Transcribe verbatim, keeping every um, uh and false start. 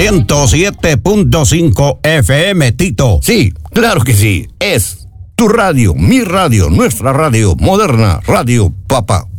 ciento siete punto cinco F M, Tito. Sí, claro que sí. Es tu radio, mi radio, nuestra radio, moderna Radio Papa.